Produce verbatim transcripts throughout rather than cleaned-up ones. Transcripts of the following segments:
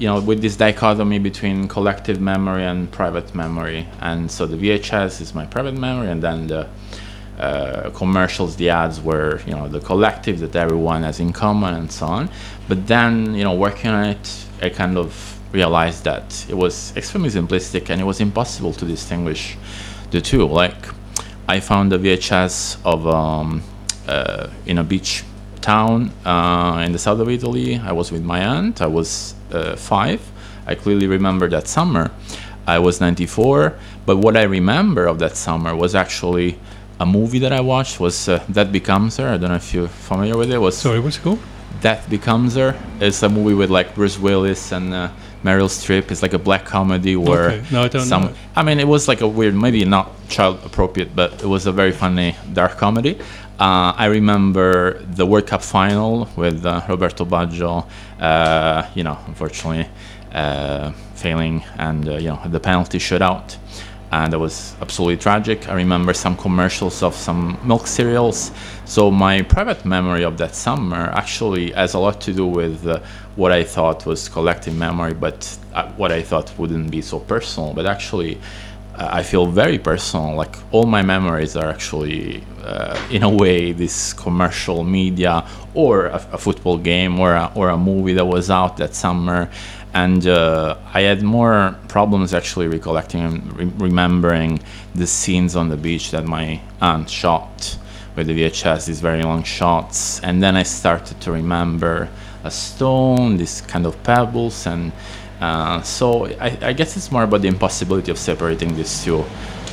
you know, with this dichotomy between collective memory and private memory. And so the V H S is my private memory, and then the uh, commercials, the ads were, you know, the collective that everyone has in common and so on. But then, you know, working on it, I kind of realized that it was extremely simplistic and it was impossible to distinguish the two. Like, I found the V H S of um, uh, in a beach town uh, in the south of Italy. I was with my aunt. I was uh, five. I clearly remember that summer. I was ninety-four, but what I remember of that summer was actually a movie that I watched. Was uh, That Becomes Her. I don't know if you're familiar with it. it was Sorry, what's it called? Death Becomes Her. It's a movie with like Bruce Willis and uh, Meryl Streep. It's like a black comedy where okay. No, I don't some. know. I mean, it was like a weird, maybe not child appropriate, but it was a very funny dark comedy. Uh, I remember the World Cup final with uh, Roberto Baggio, uh, you know, unfortunately uh, failing, and uh, you know, the penalty shootout, and that was absolutely tragic. I remember some commercials of some milk cereals. So my private memory of that summer actually has a lot to do with uh, what I thought was collective memory, but uh, what I thought wouldn't be so personal, but actually I feel very personal. Like, all my memories are actually, uh, in a way, this commercial media or a, a football game or a, or a movie that was out that summer. And uh, I had more problems actually recollecting and re- remembering the scenes on the beach that my aunt shot with the V H S, these very long shots. And then I started to remember a stone, these kind of pebbles, and Uh, so I, I guess it's more about the impossibility of separating these two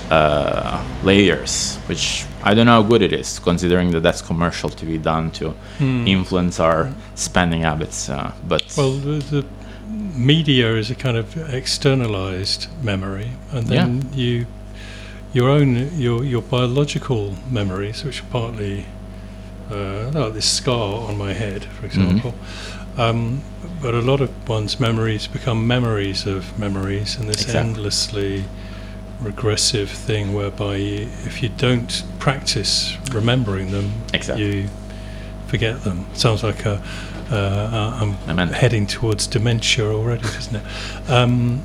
uh, layers, which I don't know how good it is, considering that that's commercial T V done to hmm. influence our spending habits. Uh, but well, the, the media is a kind of externalized memory, and then yeah. you your own your your biological memories, which are partly uh, like this scar on my head, for example. Mm-hmm. Um, but a lot of one's memories become memories of memories, and this exactly. endlessly regressive thing whereby you, if you don't practice remembering them, exactly. you forget them. Sounds like a, uh, I'm Amen. heading towards dementia already, doesn't it? Um,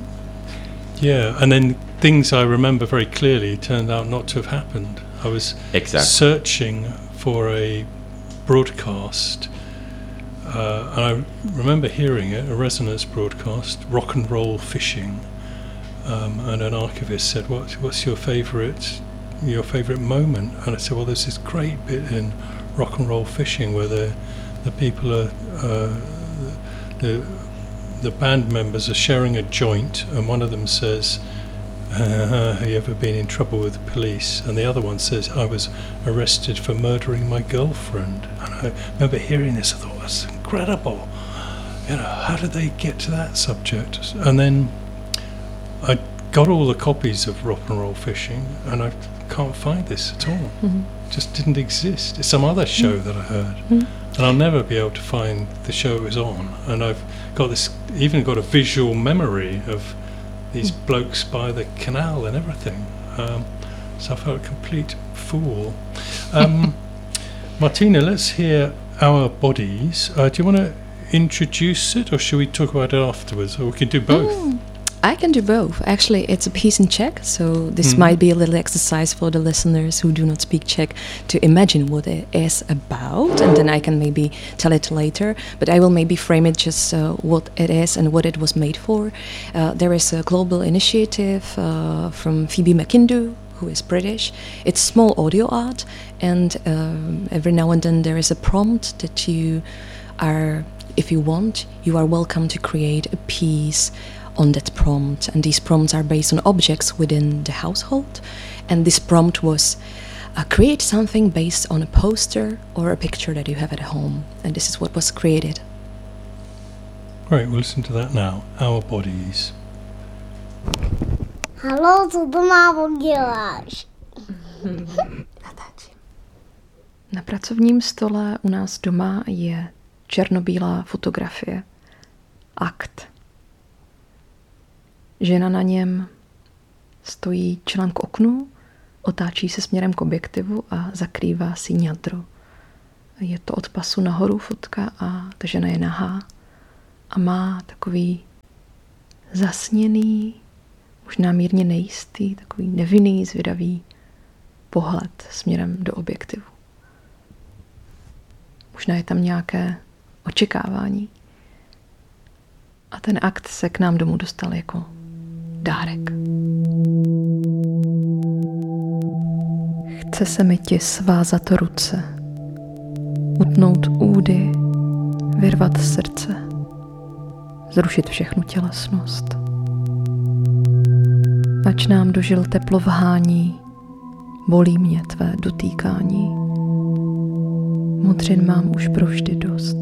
yeah, and then things I remember very clearly turned out not to have happened. I was exactly. searching for a broadcast. Uh, and I remember hearing it, a resonance broadcast, rock and roll fishing, um, and an archivist said, "What, what's your favourite, your favourite moment?" And I said, "Well, there's this great bit in rock and roll fishing where the the people are, uh, the the band members are sharing a joint, and one of them says, Uh, have you ever been in trouble with the police?" And the other one says, "I was arrested for murdering my girlfriend." And I remember hearing this, I thought, that's incredible. You know, how did they get to that subject? And then I got all the copies of Rock and Roll Fishing, and I can't find this at all. Mm-hmm. It just didn't exist. It's some other show mm-hmm. that I heard. Mm-hmm. And I'll never be able to find the show it was on. And I've got this, even got a visual memory of these blokes by the canal and everything. Um, so I felt a complete fool. Um, Martina, let's hear Our Bodies. Uh, do you want to introduce it, or should we talk about it afterwards? Or we can do both. Mm, I can do both. Actually, it's a piece in Czech, so this mm. might be a little exercise for the listeners who do not speak Czech to imagine what it is about, and then I can maybe tell it later. But I will maybe frame it just uh, what it is and what it was made for. Uh, there is a global initiative uh, from Phoebe McIndoe, who is British. It's small audio art, and um, every now and then there is a prompt that you are, if you want, you are welcome to create a piece on that prompt, and these prompts are based on objects within the household. And this prompt was uh, create something based on a poster or a picture that you have at home, and this is what was created. Great, we'll listen to that now. Our Bodies. Haló, co to mámo děláš? Na pracovním stole u nás doma je černobílá fotografie. Akt. Žena na něm stojí čelem k oknu, otáčí se směrem k objektivu a zakrývá si ňadro. Je to od pasu nahoru fotka a ta žena je nahá a má takový zasněný, možná mírně nejistý, takový nevinný, zvědavý pohled směrem do objektivu. Možná je tam nějaké očekávání. A ten akt se k nám domů dostal jako dárek. Chce se mi ti svázat ruce, utnout údy, vyrvat srdce, zrušit všechnu tělesnost. Ač nám dožil teplo vhání, bolí mě tvé dotýkání. Modřin mám už provždy dost.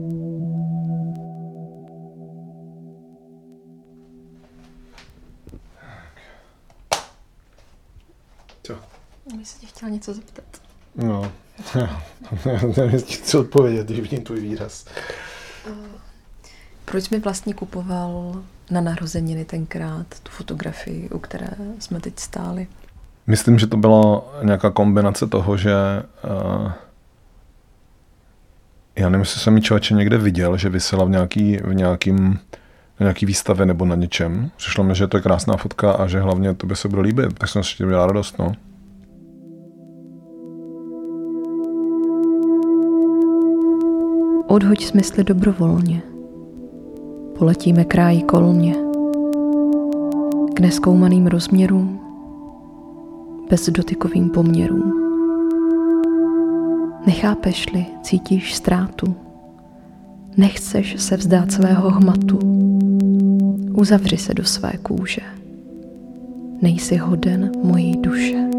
Co? Já jsem tě chtěla něco zeptat. No, nevím, co odpovědět, když vidím tvůj výraz. Proč jsi mi vlastně kupoval na narozeniny tenkrát tu fotografii, u které jsme teď stáli? Myslím, že to byla nějaká kombinace toho, že uh, já nevím, jestli jsem ji člověče někde viděl, že visela v nějaký, v nějakým, na nějaký výstavě nebo na něčem. Přišlo mi, že to je krásná fotka a že hlavně to by se bude líbit, tak jsem si tím dělal radost, no. Odhoď smysly dobrovolně. Poletíme krájí kolmě. K nezkoumaným rozměrům, bezdotykovým poměrům. Nechápeš-li, cítíš ztrátu. Nechceš se vzdát svého hmatu. Uzavři se do své kůže. Nejsi hoden mojí duše.